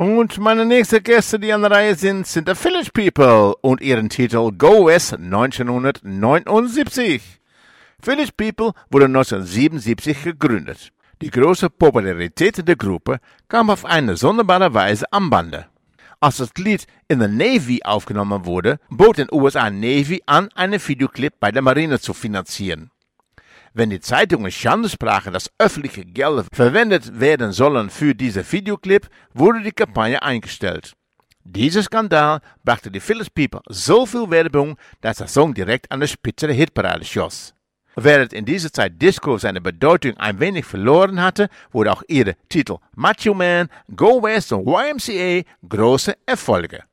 Und meine nächsten Gäste, die an der Reihe sind the Village People und ihren Titel Go West 1979. Village People wurde 1977 gegründet. Die große Popularität der Gruppe kam auf eine sonderbare Weise am Bande. Als das Lied in der Navy aufgenommen wurde, bot den USA Navy an, einen Videoclip bei der Marine zu finanzieren. Wenn die Zeitungen Schande sprachen, dass öffentliche Gelder verwendet werden sollen für diesen Videoclip, wurde die Kampagne eingestellt. Dieser Skandal brachte die Village People so viel Werbung, dass der Song direkt an der Spitze der Hitparade schoss. Während in dieser Zeit Disco seine Bedeutung ein wenig verloren hatte, wurde auch ihre Titel Macho Man, Go West und YMCA große Erfolge.